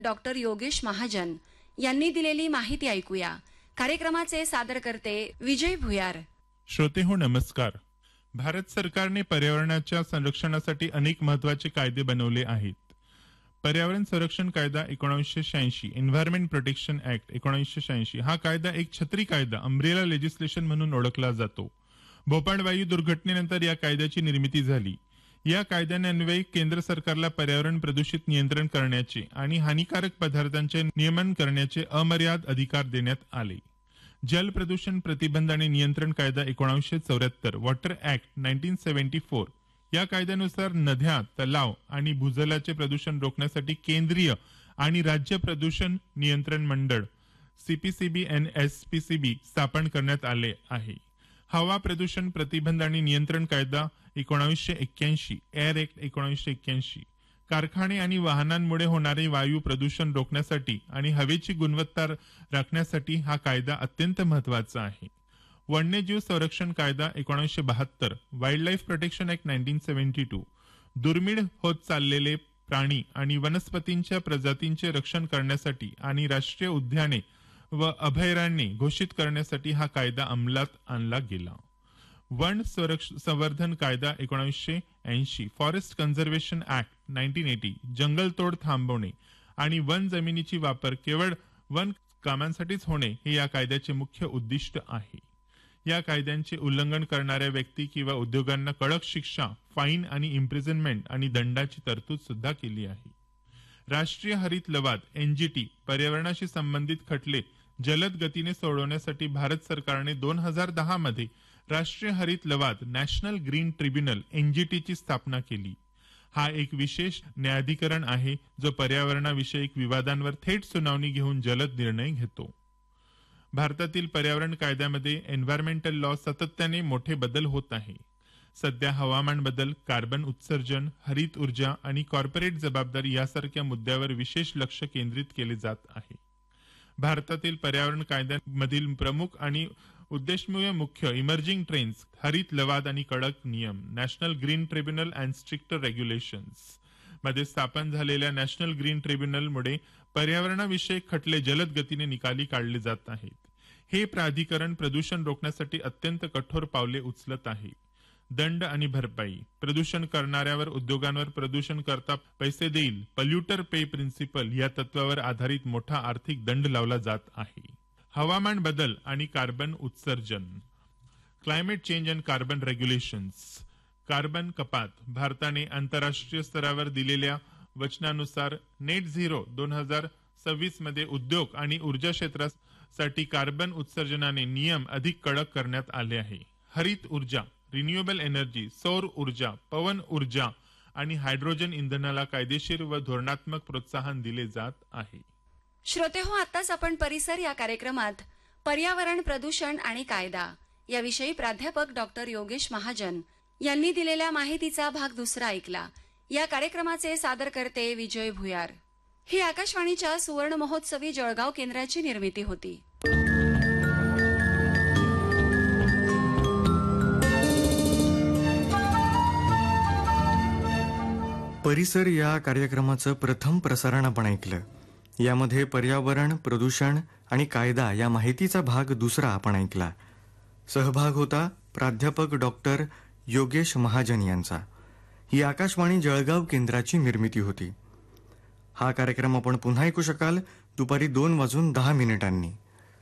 Doctor Yogesh Mahajan यांनी दिलेली माहिती ऐकूया. कार्यक्रमाचे सादरकर्ते विजय भुयार. श्रोते हो, नमस्कार. भारत सरकारने पर्यावरणाच्या संरक्षणासाठी अनेक महत्वाचे कायदे बनवले आहेत. पर्यावरण संरक्षण कायदा 1986, एन्व्हायरमेंट प्रोटेक्शन ऍक्ट 1986 हा कायदा एक छत्री कायदा, अम्ब्रेला लेजिस्लेशन म्हणून ओळखला जातो. भोपाळ वायू दुर्घटनेनंतर या कायद्याची निर्मिती झाली. या कायद्यान्वये केंद्र सरकारला पर्यावरण प्रदूषित नियंत्रण करण्याचे आणि हानिकारक पदार्थांचे नियमन करण्याचे अमर्याद अधिकार देण्यात आले. जल प्रदूषण प्रतिबंध आणि नियंत्रण कायदा 1974, वॉटर ऍक्ट 1974 या कायद्यानुसार नद्या, तलाव आणि भूजलाचे प्रदूषण रोखण्यासाठी केंद्रीय आणि राज्य प्रदूषण नियंत्रण मंडळ CPCB and SPCB स्थापन करण्यात आले आहे. हवा प्रदूषण प्रतिबंध आणि नियंत्रण कायदा 1981, एअर ऍक्ट 1981 कारखाने आणि वाहनांमुळे होणारे वायू प्रदूषण रोखण्यासाठी आणि हवेची गुणवत्ता राखण्यासाठी हा कायदा अत्यंत महत्वाचा आहे. वन्यजीव संरक्षण कायदा 1972, वाईल्ड लाईफ प्रोटेक्शन ऍक्ट 1972 दुर्मिळ होत चाललेले प्राणी आणि वनस्पतींच्या प्रजातींचे रक्षण करण्यासाठी आणि राष्ट्रीय उद्याने व अभयारण्ये घोषित करण्यासाठी हा कायदा अंमलात आणला गेला. वन संवर्धन कायदा 1980, फॉरेस्ट कन्झर्वेशन ऍक्ट 1980 जंगलतोड थांबवणे आणि वन जमिनीची वापर केवळ वन कामांसाठीच होणे हे या कायद्याचे मुख्य उद्दिष्ट आहे. या कायद्यांचे उल्लंघन करणाऱ्या व्यक्ती किंवा उद्योगांना कडक शिक्षा, फाईन आणि इम्प्रिझनमेंट आणि दंडाची तरतूद सुद्धा केली आहे. राष्ट्रीय हरित लवाद NGT पर्यावरणाशी संबंधित खटले जलद गतीने सोडवण्यासाठी भारत सरकारने 2010 मध्ये राष्ट्रीय हरित लवाद नॅशनल ग्रीन ट्रिब्युनल NGT ची स्थापना केली. हा एक विशेष न्यायाधिकरण आहे जो पर्यावरणाविषयक विवादांवर थेट सुनावणी घेऊन जलद निर्णय घेतो. भारतातील पर्यावरण कायद्यामध्ये एन्व्हायरमेंटल लॉ सातत्याने मोठे बदल होत आहे. सध्या हवामान बदल, कार्बन उत्सर्जन, हरित ऊर्जा आणि कॉर्पोरेट जबाबदारी यासारख्या मुद्द्यावर विशेष लक्ष केंद्रित केले जात आहे. भारतातील पर्यावरण कायद्यांमधील प्रमुख आणि उद्देशमूळ मुख्य इमर्जिंग ट्रेंड्स हरित लवाद आणि कडक नियम, national green tribunal and stricter regulations मध्ये स्थापन झालेल्या नॅशनल ग्रीन ट्रिब्युनलमुळे पर्यावरणाविषयक खटले जलद गतीने निकाली काढले जात आहेत. हे प्राधिकरण प्रदूषण रोखण्यासाठी अत्यंत कठोर पावले उचलत आहे. दंड आणि भरपाई, प्रदूषण करणाऱ्यावर उद्योगांवर प्रदूषण करता पैसे देईल, पॉल्युटर पे प्रिन्सिपल या तत्वावर आधारित मोठा आर्थिक दंड लावला जात आहे. हवामान बदल आणि कार्बन उत्सर्जन, climate change and carbon regulations, carbon कपात. भारताने आंतरराष्ट्रीय स्तरावर दिलेल्या वचनानुसार नेट झिरो 2026 मध्ये उद्योग आणि ऊर्जा क्षेत्रासाठी कार्बन उत्सर्जनाने नियम अधिक कडक करण्यात आले आहे. हरित ऊर्जा, रिन्युएबल एनर्जी, सौर ऊर्जा, पवन ऊर्जा आणि हायड्रोजन इंधनाला कायदेशीर व धोरणात्मक प्रोत्साहन दिले जात आहे. श्रोते हो, आताच आपण परिसर या कार्यक्रमात पर्यावरण प्रदूषण आणि कायदा याविषयी प्राध्यापक डॉक्टर योगेश महाजन यांनी दिलेल्या माहितीचा भाग दुसरा ऐकला. या कार्यक्रमाचे सादरकर्ते विजय भुयार. ही आकाशवाणीच्या सुवर्ण महोत्सवी जळगाव केंद्राची निर्मिती होती. परिसर या कार्यक्रमाचं प्रथम प्रसारण आपण ऐकलं. यामध्ये पर्यावरण, प्रदूषण आणि कायदा या माहितीचा भाग दुसरा आपण ऐकला. सहभाग होता प्राध्यापक डॉक्टर योगेश महाजन यांचा. ही आकाशवाणी जळगाव केंद्राची निर्मिती होती. हा कार्यक्रम आपण पुन्हा ऐकू शकाल दुपारी 2:10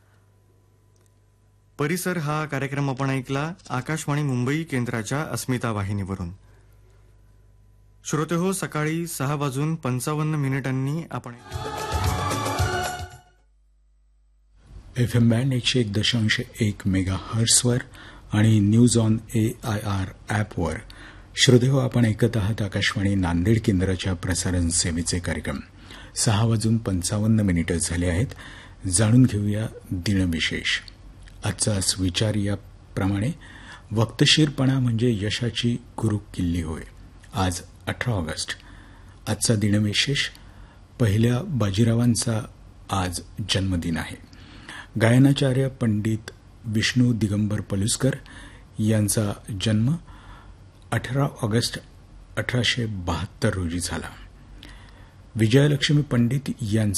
परिसर हा कार्यक्रम आपण ऐकला आकाशवाणी मुंबई केंद्राच्या अस्मिता वाहिनीवरून. श्रोते हो, सकाळी 6:55 आपण FM बँड 101.1 मेगाहर्ट्झवर आणि न्यूज ऑन AIR ॲपवर. श्रोते हो, आपण ऐकत आहात आकाशवाणी नांदेड केंद्राच्या प्रसारण सेवेचे कार्यक्रम. 6:55 झाले आहेत. जाणून घेऊया दिनविशेष. आजचा विचार याप्रमाणे, वक्तशीरपणा म्हणजे यशाची गुरुकिल्ली होय. आज 18 ऑगस्ट. आजचा दिनविशेष, पहिल्या बाजीरावांचा आज जन्मदिन आहे. गायनाचार्य पंडित विष्णू दिगंबर पलुसकर यांचा जन्म 18 ऑगस्ट 1872 रोजी झाला. विजयलक्ष्मी पंडित यांचं